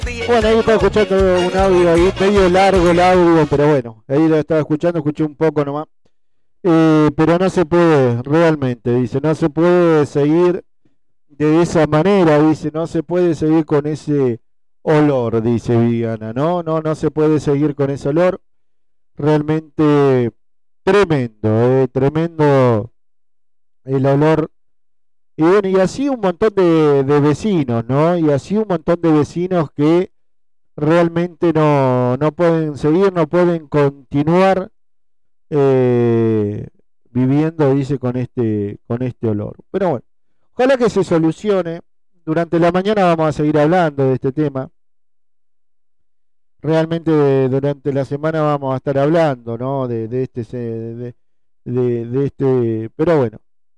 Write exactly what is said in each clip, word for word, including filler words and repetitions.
Bueno, ahí estaba escuchando un audio ahí, medio largo el audio, pero bueno, ahí lo estaba escuchando, escuché un poco nomás. Eh, pero no se puede, realmente, dice, no se puede seguir de esa manera, dice, no se puede seguir con ese olor, dice Viviana, no, no, no se puede seguir con ese olor, realmente tremendo, eh, tremendo el olor. Y bueno, y así un montón de, de vecinos, ¿no? Y así un montón de vecinos que realmente no, no pueden seguir, no pueden continuar eh, viviendo, dice, con este, con este olor. Pero bueno, ojalá que se solucione. Durante la mañana vamos a seguir hablando de este tema. Realmente de- durante la semana vamos a estar hablando, ¿no? De, de este, se- de, de- de este, pero bueno.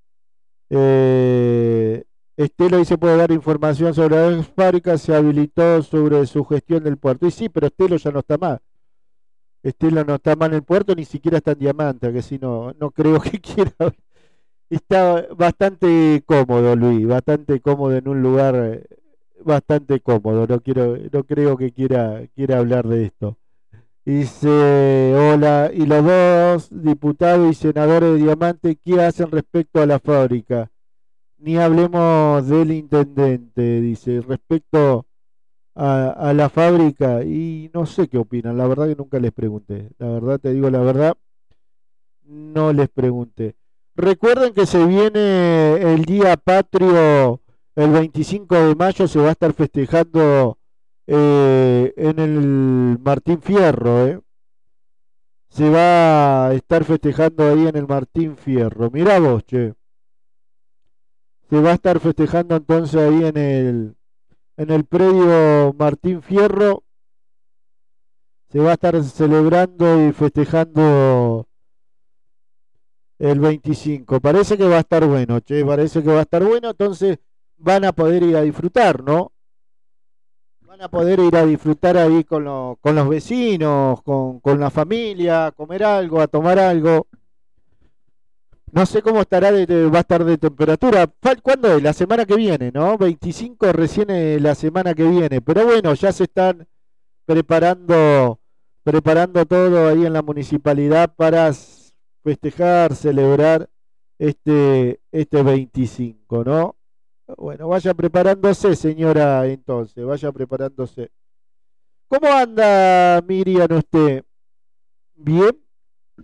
Eh, Estelo dice puede dar información sobre la fábrica, se habilitó sobre su gestión del puerto. Y sí, pero Estelo ya no está más. Estela no está mal en el puerto, ni siquiera está en Diamante, que si no, no creo que quiera. Está bastante cómodo, Luis, bastante cómodo en un lugar eh, bastante cómodo. No quiero, no creo que quiera, quiera hablar de esto. Dice, hola, y los dos diputados y senadores de Diamante, ¿qué hacen respecto a la fábrica? Ni hablemos del intendente, dice, respecto a, a la fábrica y no sé qué opinan, la verdad que nunca les pregunté, la verdad te digo la verdad, no les pregunté. Recuerden que se viene el Día Patrio, el veinticinco de mayo se va a estar festejando eh, en el Martín Fierro, eh. Se va a estar festejando ahí en el Martín Fierro. Mirá vos, che. Se va a estar festejando entonces ahí en el, en el predio Martín Fierro. Se va a estar celebrando y festejando el veinticinco. Parece que va a estar bueno, che, parece que va a estar bueno, entonces van a poder ir a disfrutar, ¿no? Van a poder ir a disfrutar ahí con, lo- con los vecinos, con, con la familia, a comer algo, a tomar algo. No sé cómo estará de, de- va a estar de temperatura. Fal- ¿Cuándo es? La semana que viene, ¿no? veinticinco recién es la semana que viene. Pero bueno, ya se están preparando, preparando todo ahí en la municipalidad para s- festejar, celebrar este, este veinticinco, ¿no? Bueno, vaya preparándose, señora, entonces, vaya preparándose. ¿Cómo anda, Miriam, usted? ¿Bien?